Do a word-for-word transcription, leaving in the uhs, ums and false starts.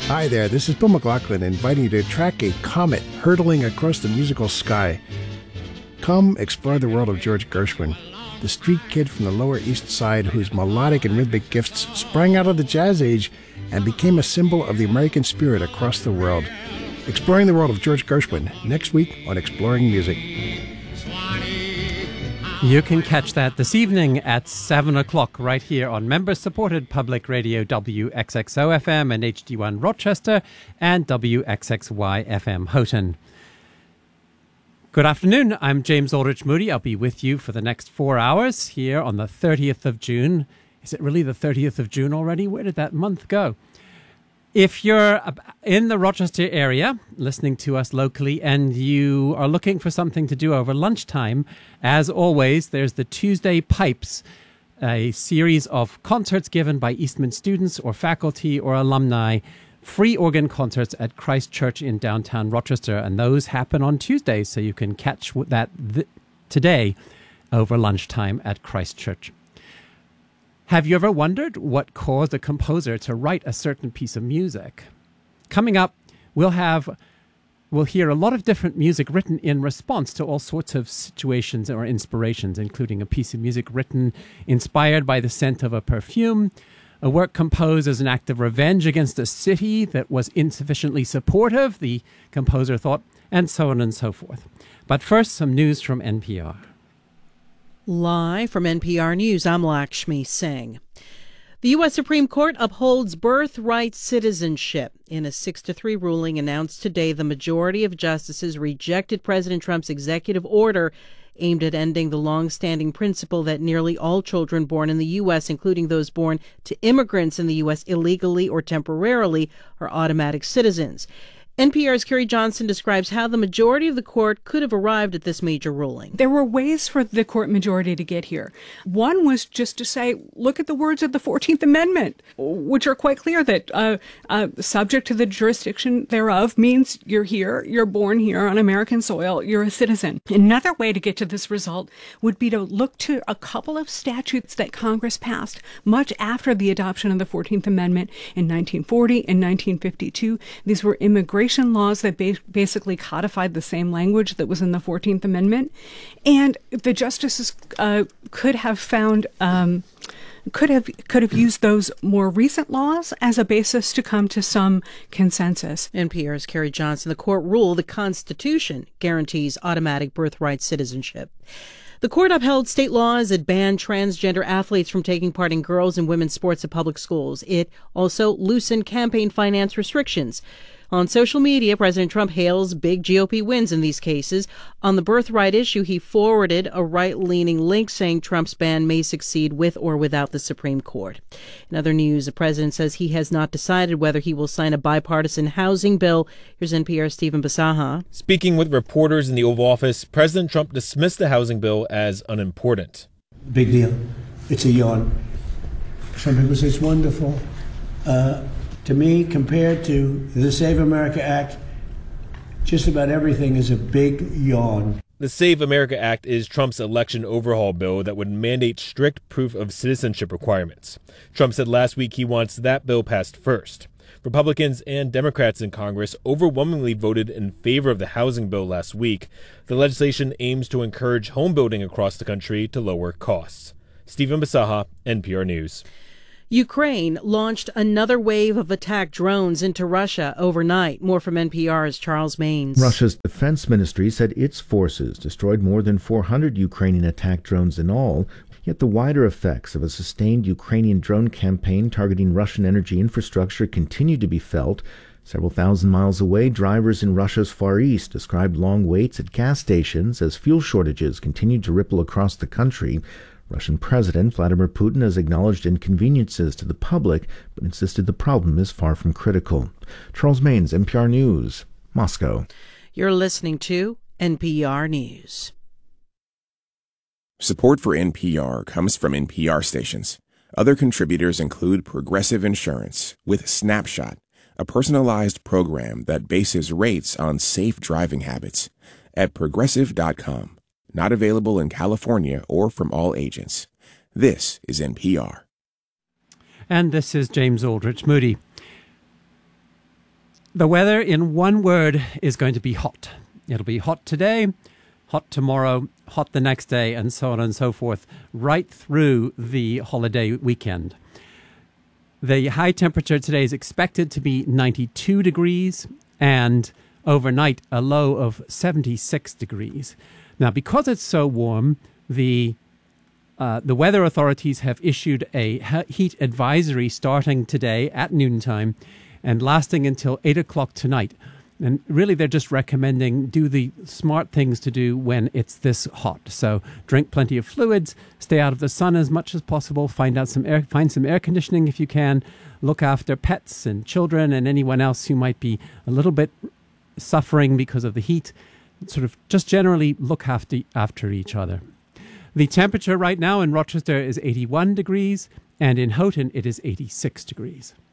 Hi there, this is Bill McLaughlin inviting you to track a comet hurtling across the musical sky. Come explore the world of George Gershwin, the street kid from the Lower East Side whose melodic and rhythmic gifts sprang out of the jazz age and became a symbol of the American spirit across the world. Exploring the world of George Gershwin, next week on Exploring Music. You can catch that this evening at seven o'clock right here on member-supported public radio W X X O F M and H D one Rochester and W X X Y F M Houghton. Good afternoon. I'm James Aldrich Moody. I'll be with you for the next four hours here on the thirtieth of June. Is it really the thirtieth of June already? Where did that month go? If you're in the Rochester area, listening to us locally, and you are looking for something to do over lunchtime, as always, there's the Tuesday Pipes, a series of concerts given by Eastman students or faculty or alumni, free organ concerts at Christ Church in downtown Rochester. And those happen on Tuesdays, so you can catch that th- today over lunchtime at Christ Church. Have you ever wondered what caused a composer to write a certain piece of music? Coming up, we'll have we'll hear a lot of different music written in response to all sorts of situations or inspirations, including a piece of music written inspired by the scent of a perfume, a work composed as an act of revenge against a city that was insufficiently supportive, the composer thought, and so on and so forth. But first, some news from N P R. Live from N P R News, I'm Lakshmi Singh. The U S Supreme Court upholds birthright citizenship. In a six to three ruling announced today, the majority of justices rejected President Trump's executive order aimed at ending the long-standing principle that nearly all children born in the U S, including those born to immigrants in the U S illegally or temporarily, are automatic citizens. N P R's Kerry Johnson describes how the majority of the court could have arrived at this major ruling. There were ways for the court majority to get here. One was just to say, look at the words of the fourteenth Amendment, which are quite clear that uh, uh, subject to the jurisdiction thereof means you're here, you're born here on American soil, you're a citizen. Another way to get to this result would be to look to a couple of statutes that Congress passed much after the adoption of the fourteenth Amendment in nineteen forty and nineteen fifty-two. These were immigration laws that ba- basically codified the same language that was in the fourteenth Amendment. And the justices uh, could have found, um, could have could have used those more recent laws as a basis to come to some consensus. N P R's Kerry Johnson. The court ruled the Constitution guarantees automatic birthright citizenship. The court upheld state laws that ban transgender athletes from taking part in girls' and women's sports at public schools. It also loosened campaign finance restrictions. On social media, President Trump hails big G O P wins in these cases. On the birthright issue, he forwarded a right-leaning link saying Trump's ban may succeed with or without the Supreme Court. In other news, the president says he has not decided whether he will sign a bipartisan housing bill. Here's N P R's Stephen Basaha. Speaking with reporters in the Oval Office, President Trump dismissed the housing bill as unimportant. Big deal. It's a yawn. Some people say it's wonderful. Uh, To me, compared to the Save America Act, just about everything is a big yawn. The Save America Act is Trump's election overhaul bill that would mandate strict proof of citizenship requirements. Trump said last week he wants that bill passed first. Republicans and Democrats in Congress overwhelmingly voted in favor of the housing bill last week. The legislation aims to encourage home building across the country to lower costs. Stephen Basaha, N P R News. Ukraine launched another wave of attack drones into Russia overnight. More from N P R's Charles Maines. Russia's defense ministry said its forces destroyed more than four hundred Ukrainian attack drones in all, yet the wider effects of a sustained Ukrainian drone campaign targeting Russian energy infrastructure continue to be felt. Several thousand miles away, drivers in Russia's Far East described long waits at gas stations as fuel shortages continued to ripple across the country. Russian President Vladimir Putin has acknowledged inconveniences to the public, but insisted the problem is far from critical. Charles Maines, N P R News, Moscow. You're listening to N P R News. Support for N P R comes from N P R stations. Other contributors include Progressive Insurance with Snapshot, a personalized program that bases rates on safe driving habits, at progressive dot com. Not available in California or from all agents. This is N P R. And this is James Aldrich Moody. The weather, in one word, is going to be hot. It'll be hot today, hot tomorrow, hot the next day, and so on and so forth, right through the holiday weekend. The high temperature today is expected to be ninety-two degrees, and overnight a low of seventy-six degrees. Now, because it's so warm, the uh, the weather authorities have issued a heat advisory starting today at noontime and lasting until eight o'clock tonight. And really, they're just recommending do the smart things to do when it's this hot. So drink plenty of fluids, stay out of the sun as much as possible, find out some air, find some air conditioning if you can, look after pets and children and anyone else who might be a little bit suffering because of the heat. Sort of just generally look after after each other. The temperature right now in Rochester is eighty-one degrees, and in Houghton it is eighty-six degrees.